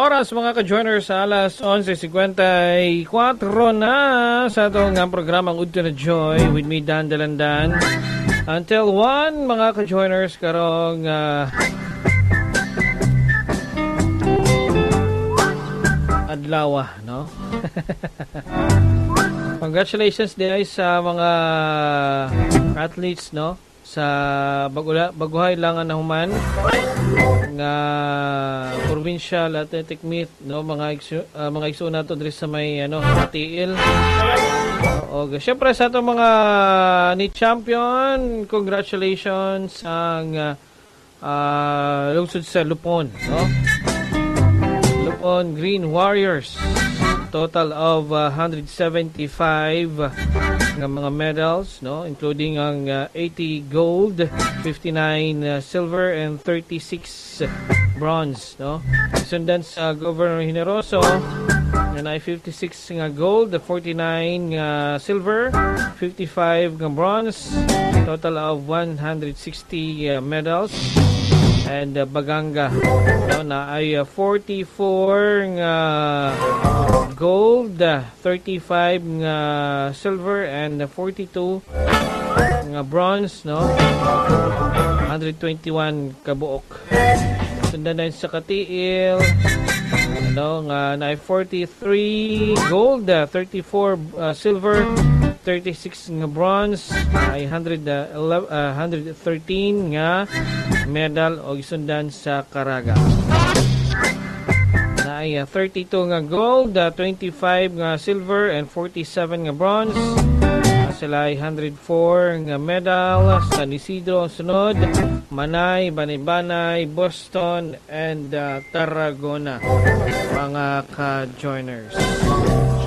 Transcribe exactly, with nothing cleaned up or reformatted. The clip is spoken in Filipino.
oras mga ka-joiners sa alas eleven fifty-four na sa itong uh, programang Udto na Joy with me, Dan Dalandan. Until one mga ka-joiners karong uh, adlaw, no? Congratulations din ay sa mga athletes, no? Sa bagula, baguhay lang ang nahuman nga provincial athletic meet, no, mga igsu, uh, mga igsuon nato diri sa may ano tiil. O syempre sa ato mga ni champion, congratulations ang uh, uh, lungsod sa Lupon, no? Lupon Green Warriors, total of uh, one hundred seventy-five ng mga medals, no, including ang uh, eighty gold, fifty-nine uh, silver and thirty-six bronze, no. Sundan sa Governor Generoso na fifty-six nga gold, forty-nine nga silver, fifty-five nga bronze, total of one hundred sixty uh, medals. And uh, Baganga, no, na ay uh, forty-four nga gold, uh, thirty-five nga silver and uh, forty-two nga bronze, no. one hundred twenty-one kabuok. Sundan na sa Katiil, ano nga na ay forty-three gold, uh, thirty-four uh, silver, thirty-six nga bronze, ay one hundred eleven, uh, one hundred thirteen nga medal o isundan sa Caraga. Na ay uh, thirty-two nga gold, uh, twenty-five nga silver and forty-seven nga bronze. Uh, sila ay one hundred four nga medal. San Isidro sunod, Manay, Banay-Banay, Boston and uh, Tarragona mga ka-joiners.